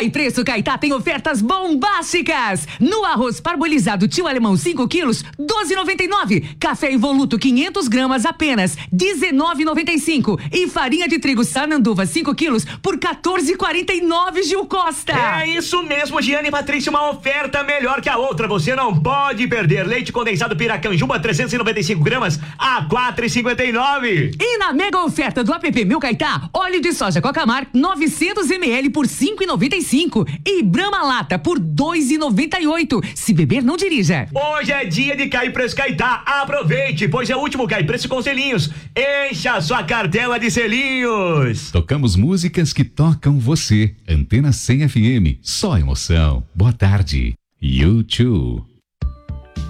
Cai Preço Caetá tem ofertas bombásticas. No arroz parbolizado Tio Alemão 5 quilos, 12,99. Café Evoluto 500 gramas apenas 19,95. E farinha de trigo Sananduva 5 quilos por 14,49, Gil Costa. É isso mesmo, Giane e Patrícia, uma oferta melhor que a outra. Você não pode perder. Leite condensado Piracanjuba 395 gramas a 4,59. E na mega oferta do app Meu Caetá, óleo de soja Cocamar 900 ml por 5,95 e Brahma Lata por 2,98. Se beber, não dirija. Hoje é dia de Cai Preço Caetá. Aproveite, pois é o último Cai Preço com selinhos. Encha a sua cartela de selinhos. Tocamos músicas que tocam você. Antena 100 FM, só emoção. Boa tarde. YouTube.